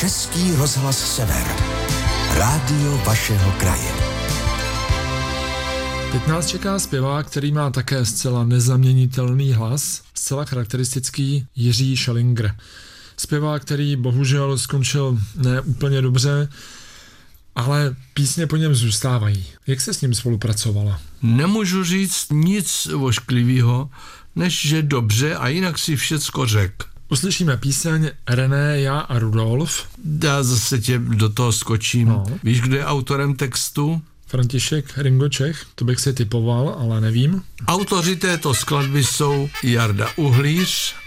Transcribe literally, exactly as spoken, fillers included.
Český rozhlas Sever. Rádio vašeho kraje. Teď nás čeká zpěvák, který má také zcela nezaměnitelný hlas, zcela charakteristický Jiří Šelinger. Zpěvák, který bohužel skončil ne úplně dobře, ale písně po něm zůstávají. Jak se s ním spolupracovala? Nemůžu říct nic ošklivého, než že dobře a jinak si všecko řek. Uslyšíme píseň René, já a Rudolf. Já zase tě do toho skočím. No. Víš, kdo je autorem textu? František Ringo Čech, to bych si typoval, ale nevím. Autoři této skladby jsou Jarda Uhlíř,